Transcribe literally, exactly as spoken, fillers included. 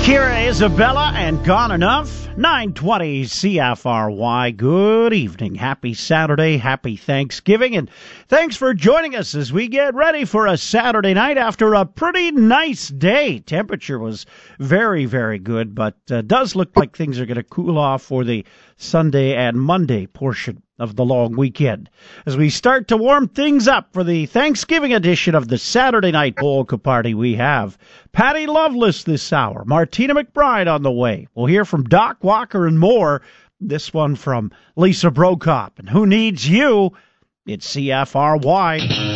Kira Isabella and Gone Enough, nine twenty C F R Y. Good evening. Happy Saturday. Happy Thanksgiving. And thanks for joining us as we get ready for a Saturday night after a pretty nice day. Temperature was very, very good, but uh, does look like things are going to cool off for the Sunday and Monday portion of the long weekend. As we start to warm things up for the Thanksgiving edition of the Saturday Night Polka Party, we have Patty Loveless this hour, Martina McBride on the way. We'll hear from Doc Walker and more. This one from Lisa Brokop. And who needs you? It's C F R Y.